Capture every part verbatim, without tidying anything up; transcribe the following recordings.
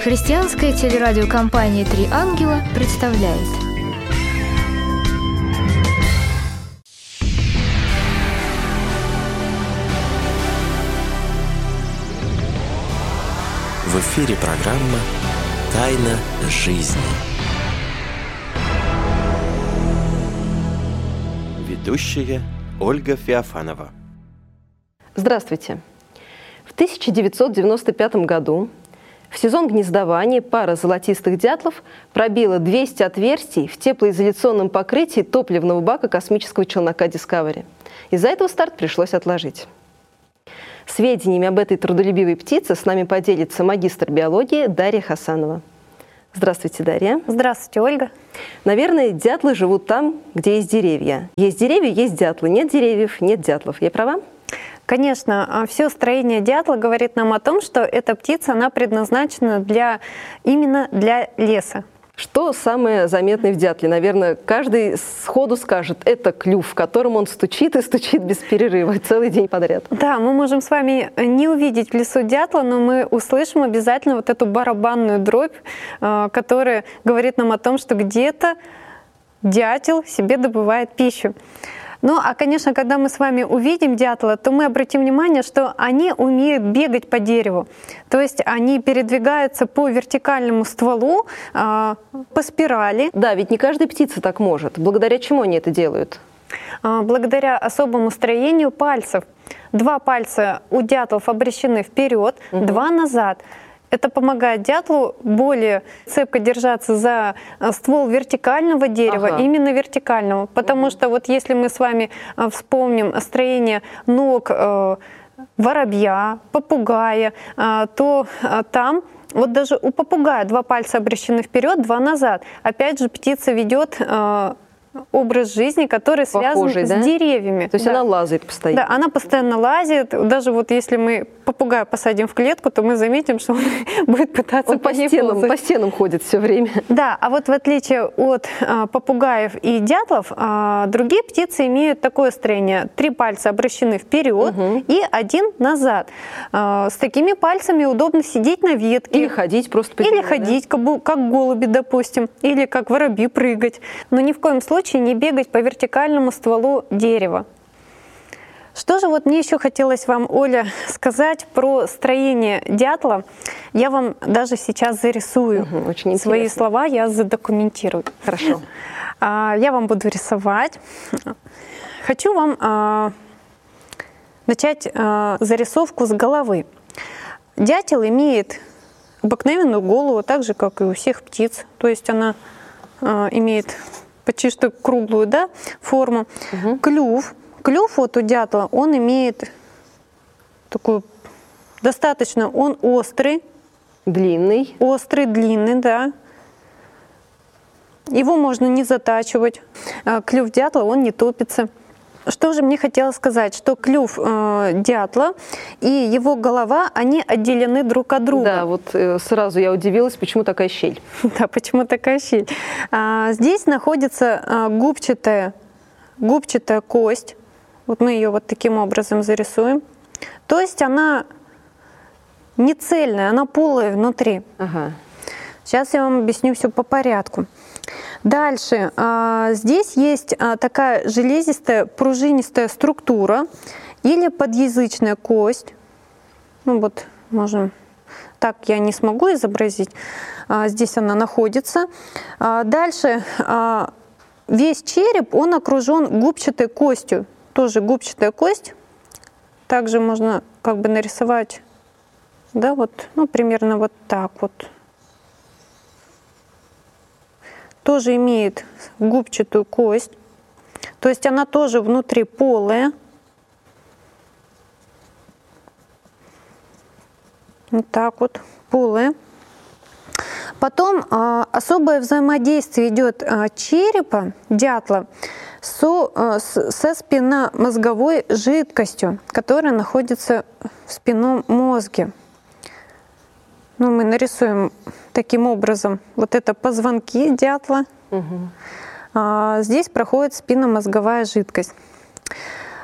Христианская телерадиокомпания «Три ангела» представляет. В эфире программа «Тайна жизни». Ведущая Ольга Феофанова. Здравствуйте. В тысяча девятьсот девяносто пятом году в сезон гнездования пара золотистых дятлов пробила двести отверстий в теплоизоляционном покрытии топливного бака космического челнока Discovery. Из-за этого старт пришлось отложить. Сведениями об этой трудолюбивой птице с нами поделится магистр биологии Дарья Хасанова. Здравствуйте, Дарья. Здравствуйте, Ольга. Наверное, дятлы живут там, где есть деревья. Есть деревья, есть дятлы. Нет деревьев, нет дятлов. Я права? Конечно, все строение дятла говорит нам о том, что эта птица, она предназначена для, именно для леса. Что самое заметное в дятле? Наверное, каждый сходу скажет, это клюв, которым он стучит и стучит без перерыва целый день подряд. Да, мы можем с вами не увидеть в лесу дятла, но мы услышим обязательно вот эту барабанную дробь, которая говорит нам о том, что где-то дятел себе добывает пищу. Ну, а, конечно, когда мы с вами увидим дятла, то мы обратим внимание, что они умеют бегать по дереву. То есть они передвигаются по вертикальному стволу, э, по спирали. Да, ведь не каждая птица так может. Благодаря чему они это делают? Э, благодаря особому строению пальцев. Два пальца у дятлов обращены вперед, угу. два назад. Это помогает дятлу более цепко держаться за ствол вертикального дерева, ага. именно вертикального. Потому угу. что вот если мы с вами вспомним строение ног э, воробья, попугая, э, то э, там вот даже у попугая два пальца обращены вперед, два назад. Опять же, птица ведет э, образ жизни, который Похожий, связан да? с деревьями. То есть да. она лазает постоянно. Да, она постоянно лазит. Даже вот если мы попугая посадим в клетку, то мы заметим, что он будет пытаться он по стенам, по стенам ходит все время. Да, а вот в отличие от а, попугаев и дятлов, а, другие птицы имеют такое строение. Три пальца обращены вперед угу. и один назад. А, с такими пальцами удобно сидеть на ветке. Или ходить просто по Или земле, ходить, да? как, как голуби, допустим. Или как воробьи прыгать. Но ни в коем случае не бегать по вертикальному стволу дерева. Что же вот мне еще хотелось вам, Оля, сказать про строение дятла. Я вам даже сейчас зарисую. Угу, очень Свои интересно. слова я задокументирую. Хорошо. Я вам буду рисовать. Хочу вам начать зарисовку с головы. Дятел имеет обыкновенную голову, так же, как и у всех птиц. То есть она имеет почти что круглую, да, форму. Угу. Клюв. Клюв вот у дятла, он имеет такую достаточно, он острый. Длинный. Острый, длинный, да. Его можно не затачивать. Клюв дятла, он не топится. Что же мне хотелось сказать, что клюв э, дятла и его голова, они отделены друг от друга. Да, вот э, сразу я удивилась, почему такая щель. Да, почему такая щель. А, здесь находится а, губчатая, губчатая кость. Вот мы ее вот таким образом зарисуем. То есть она не цельная, она полая внутри. Ага. Сейчас я вам объясню все по порядку. Дальше. А, здесь есть а, такая железистая, пружинистая структура или подъязычная кость. Ну вот, можем... Так я не смогу изобразить. А, здесь она находится. А, дальше. А, весь череп, он окружен губчатой костью. Тоже губчатая кость. Также можно как бы нарисовать, да, вот, ну, примерно вот так вот. Тоже имеет губчатую кость. То есть она тоже внутри полая. Вот так вот, полая. Потом а, особое взаимодействие идет а, черепа дятла со, а, с, со спинномозговой жидкостью, которая находится в спинном мозге. Ну, мы нарисуем таким образом вот это позвонки дятла. Угу. А, здесь проходит спинномозговая жидкость.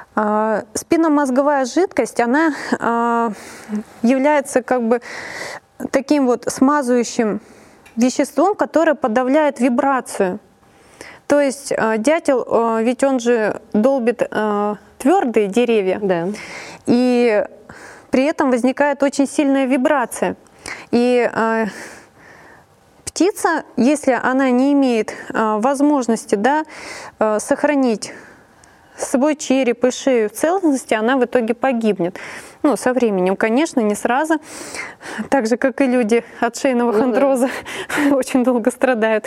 Спинномозговая жидкость, она является как бы таким вот смазывающим веществом, которое подавляет вибрацию. То есть дятел, ведь он же долбит твердые деревья, Да. и при этом возникает очень сильная вибрация. И птица, если она не имеет возможности, да, сохранить свой череп и шею в целостности, она в итоге погибнет. Ну, со временем, конечно, не сразу. Так же, как и люди от шейного Ну, хондроза очень долго страдают.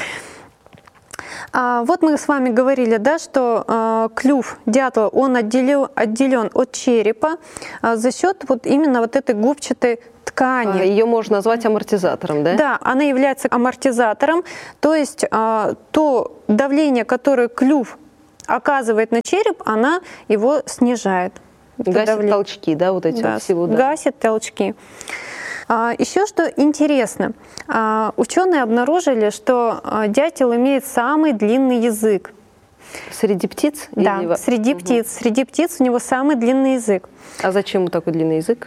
А вот мы с вами говорили, да, что э, клюв дятла, он отделен, отделен от черепа э, за счет вот именно вот этой губчатой ткани. А, ее можно назвать амортизатором, да? Да, она является амортизатором, то есть э, то давление, которое клюв оказывает на череп, она его снижает. Гасит давление. толчки, да, вот эти Да, вот всего. Да. гасит толчки. А, еще что интересно, а, ученые обнаружили, что а, дятел имеет самый длинный язык. Среди птиц? Да, Или... среди Угу. птиц. Среди птиц у него самый длинный язык. А зачем ему такой длинный язык?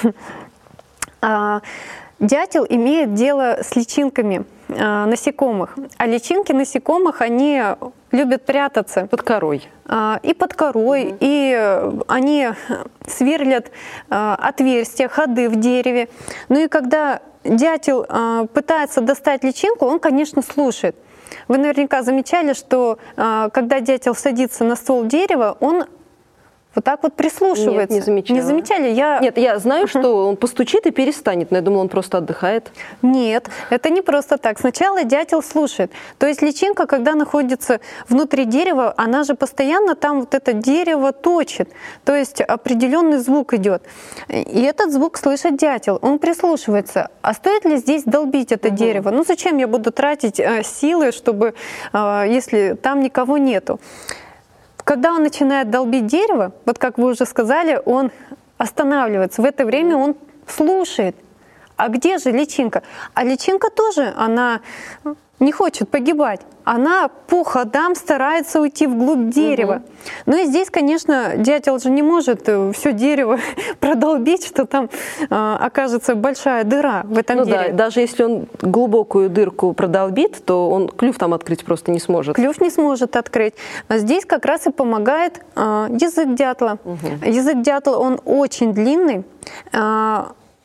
А, дятел имеет дело с личинками а, насекомых. А личинки насекомых, они любят прятаться. Под корой. А, и под корой, угу. и они сверлят а, отверстия, ходы в дереве. Ну и когда дятел а, пытается достать личинку, он, конечно, слушает. Вы наверняка замечали, что а, когда дятел садится на ствол дерева, он вот так вот прислушивается. Нет, не замечала. Не замечали? Я... Нет, я знаю, что он постучит и перестанет, но я думала, он просто отдыхает. Нет, это не просто так. Сначала дятел слушает. То есть личинка, когда находится внутри дерева, она же постоянно там вот это дерево точит. То есть определенный звук идет. И этот звук слышит дятел. Он прислушивается. А стоит ли здесь долбить это угу. дерево? Ну зачем я буду тратить э, силы, чтобы, э, если там никого нету? Когда он начинает долбить дерево, вот как вы уже сказали, он останавливается. В это время он слушает. А где же личинка? А личинка тоже, она не хочет погибать. Она по ходам старается уйти вглубь дерева. Угу. Ну и здесь, конечно, дятел же не может все дерево продолбить, что там э, окажется большая дыра в этом ну дереве. Да, даже если он глубокую дырку продолбит, то он клюв там открыть просто не сможет. Клюв не сможет открыть. А здесь как раз и помогает э, язык дятла. Угу. Язык дятла, он очень длинный. Э,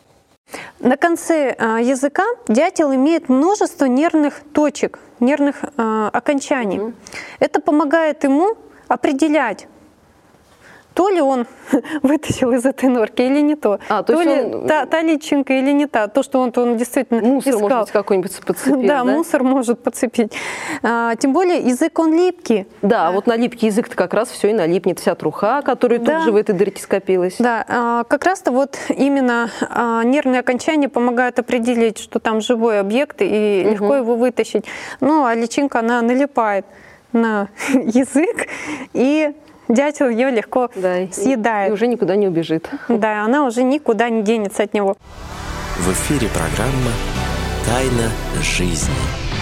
На конце языка дятел имеет множество нервных точек, нервных э, окончаний. Mm-hmm. Это помогает ему определять, то ли он вытащил из этой норки или не то, а, то, то ли он... та, та личинка или не та, то, что он, то он действительно мусор, искал. может быть, какой-нибудь подцепил, да, да, мусор может подцепить. А, тем более язык, он липкий. Да, а вот на липкий язык-то как раз все и налипнет, вся труха, которая да. тут же в этой дырке скопилась. Да, а, как раз-то вот именно а, нервные окончания помогают определить, что там живой объект, и угу. легко его вытащить. Ну, а личинка, она налипает на язык, и дятел ее легко да, съедает. И уже никуда не убежит. Да, она уже никуда не денется от него. В эфире программа «Тайна жизни».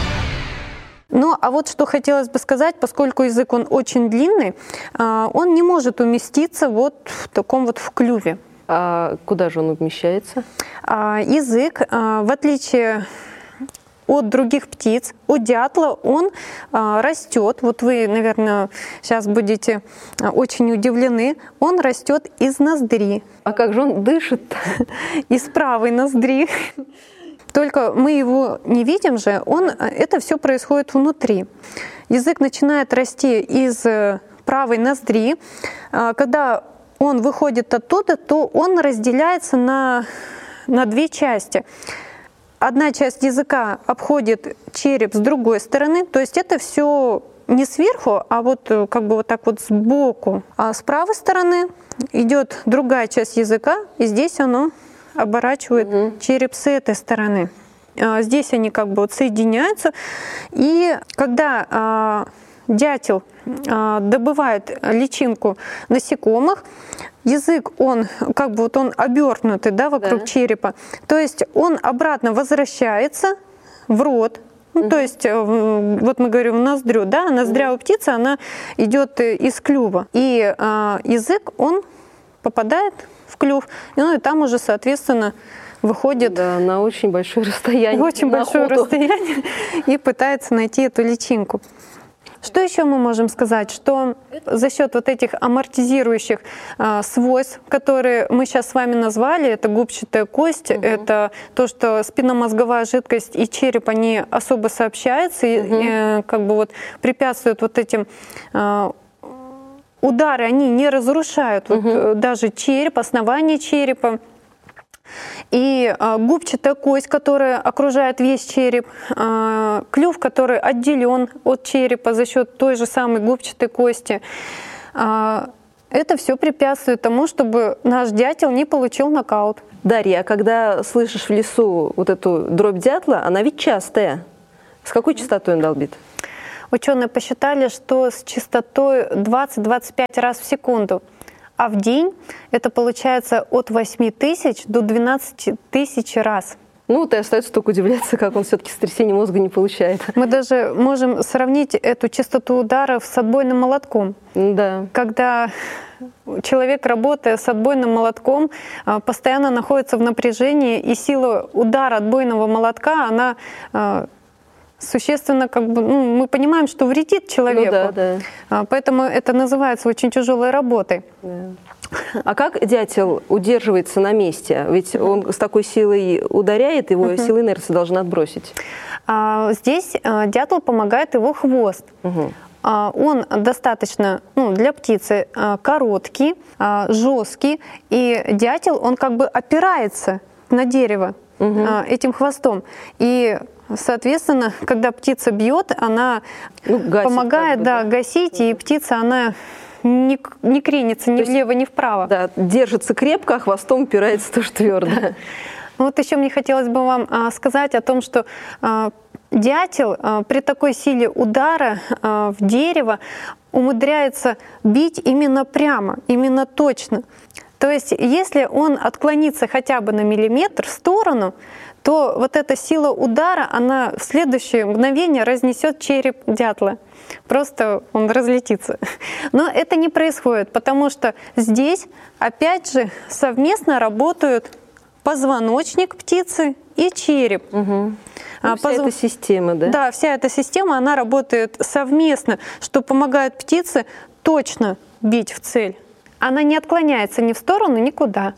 Ну, а вот что хотелось бы сказать, поскольку язык он очень длинный, он не может уместиться вот в таком вот в клюве. А куда же он умещается? Язык, в отличие от других птиц, у дятла он а, растет. Вот вы, наверное, сейчас будете очень удивлены. Он растет из ноздри. А как же он дышит? Из правой ноздри. Только мы его не видим же. Он, это все происходит внутри. Язык начинает расти из правой ноздри. Когда он выходит оттуда, то он разделяется на, на две части. Одна часть языка обходит череп с другой стороны, то есть это все не сверху, а вот как бы вот так вот сбоку. А с правой стороны идет другая часть языка, и здесь оно оборачивает угу. череп с этой стороны. Здесь они как бы вот соединяются, и когда дятел добывает личинку насекомых, язык, он как бы вот он обернутый, да, вокруг да. черепа. То есть он обратно возвращается в рот. Ну, угу. То есть вот мы говорим в ноздрю, да, ноздря у птицы, она идет из клюва. И э, язык, он попадает в клюв, ну и там уже, соответственно, выходит да, на очень большое расстояние. Очень большое охоту. расстояние и пытается найти эту личинку. Что еще мы можем сказать? Что за счет вот этих амортизирующих э, свойств, которые мы сейчас с вами назвали, это губчатая кость, угу. это то, что спинномозговая жидкость и череп, они особо сообщаются и угу. э, как бы вот препятствуют вот этим э, удары, они не разрушают угу. вот, даже череп, основание черепа. И э, губчатая кость, которая окружает весь череп, э, клюв, который отделен от черепа за счет той же самой губчатой кости, э, это все препятствует тому, чтобы наш дятел не получил нокаут. Дарья, а когда слышишь в лесу вот эту дробь дятла, она ведь частая. С какой частотой он долбит? Ученые посчитали, что с частотой двадцать-двадцать пять раз в секунду. А в день это получается от восьми тысяч до двенадцати тысяч раз. Ну, вот и остается только удивляться, как он все-таки сотрясение мозга не получает. Мы даже можем сравнить эту частоту ударов с отбойным молотком. Да. Когда человек, работая с отбойным молотком, постоянно находится в напряжении, и сила удара отбойного молотка, она существенно, как бы, ну, мы понимаем, что вредит человеку. Ну, да, да. Поэтому это называется очень тяжелой работой. Да. А как дятел удерживается на месте? Ведь он с такой силой ударяет, его uh-huh. сила инерции должна отбросить. А, здесь а, дятел помогает его хвост. Uh-huh. А, он достаточно, ну, для птицы а, короткий, а, жесткий, и дятел, он как бы опирается на дерево uh-huh. а, этим хвостом. И соответственно, когда птица бьет, она ну, гасит, помогает как бы, да, да. гасить, и птица, она не, не кренится ни влево, ни вправо. Да, держится крепко, а хвостом упирается тоже твердо. Вот еще мне хотелось бы вам а, сказать о том, что а, дятел а, при такой силе удара а, в дерево умудряется бить именно прямо, именно точно. То есть, если он отклонится хотя бы на миллиметр в сторону, то вот эта сила удара, она в следующее мгновение разнесет череп дятла. Просто он разлетится. Но это не происходит, потому что здесь, опять же, совместно работают позвоночник птицы и череп. Угу. Ну, вся Позв... эта система, да? Да, вся эта система, она работает совместно, что помогает птице точно бить в цель. Она не отклоняется ни в сторону, никуда.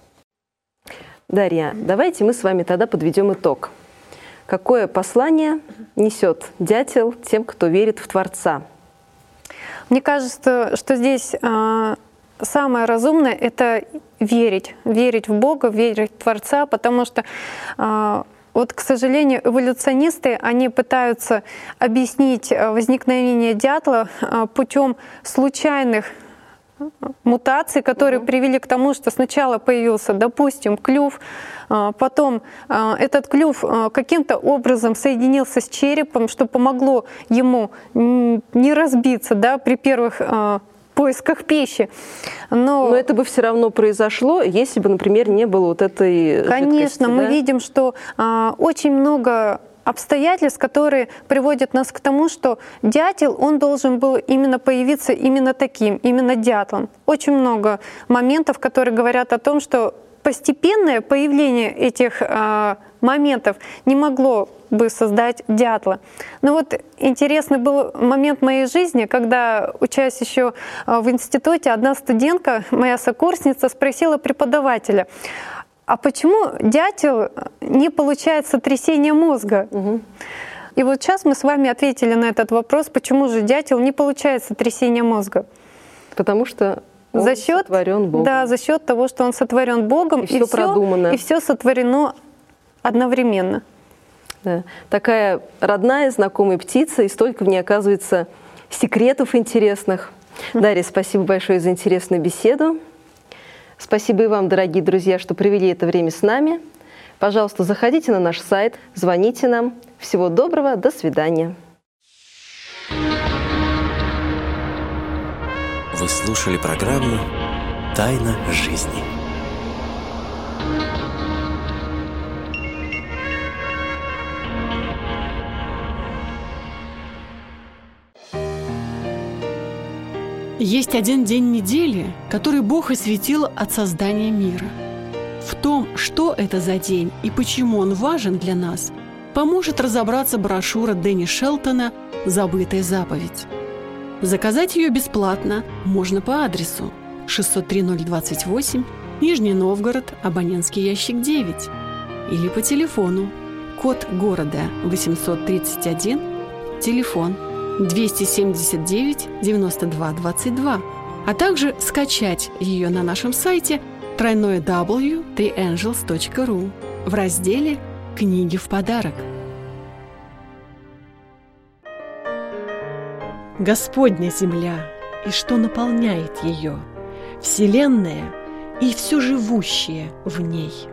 Дарья, давайте мы с вами тогда подведем итог. Какое послание несет дятел тем, кто верит в Творца? Мне кажется, что здесь э, самое разумное — это верить. Верить в Бога, верить в Творца, потому что э, вот, к сожалению, эволюционисты, они пытаются объяснить возникновение дятла э, путем случайных мутации, которые mm-hmm. привели к тому, что сначала появился, допустим, клюв, потом этот клюв каким-то образом соединился с черепом, что помогло ему не разбиться, да, при первых поисках пищи. Но, Но это бы все равно произошло, если бы, например, не было вот этой Конечно, жидкости, мы да? видим, что а, очень много обстоятельств, которые приводят нас к тому, что дятел, он должен был именно появиться именно таким, именно дятлом. Очень много моментов, которые говорят о том, что постепенное появление этих э, моментов не могло бы создать дятла. Но вот интересный был момент в моей жизни, когда, учась еще в институте, одна студентка, моя сокурсница, спросила преподавателя: а почему дятел не получает сотрясение мозга? Угу. И вот сейчас мы с вами ответили на этот вопрос, почему же дятел не получает сотрясение мозга. Потому что он за счет, сотворен Богом. Да, за счет того, что он сотворен Богом, и, и все продумано. И все сотворено одновременно. Да. Такая родная, знакомая птица, и столько в ней оказывается секретов интересных. Mm-hmm. Дарья, спасибо большое за интересную беседу. Спасибо и вам, дорогие друзья, что провели это время с нами. Пожалуйста, заходите на наш сайт, звоните нам. Всего доброго, до свидания. Вы слушали программу «Тайна жизни». Есть один день недели, который Бог осветил от создания мира. В том, что это за день и почему он важен для нас, поможет разобраться брошюра Дэнни Шелтона «Забытая заповедь». Заказать ее бесплатно можно по адресу шестьсот три ноль двадцать восемь, Нижний Новгород, абонентский ящик девять, или по телефону, код города восемьсот тридцать один, телефон двести семьдесят девять девяносто два двадцать два, а также скачать ее на нашем сайте тройное дабл ю точка три энджелс точка ру в разделе «Книги в подарок». Господня земля и что наполняет ее, вселенная и все живущее в ней.